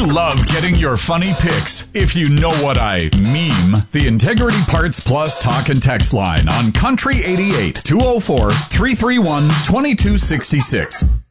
love getting your funny pics, if you know what I meme. The Integrity Parts Plus talk and text line on Country 88 204-331-2266.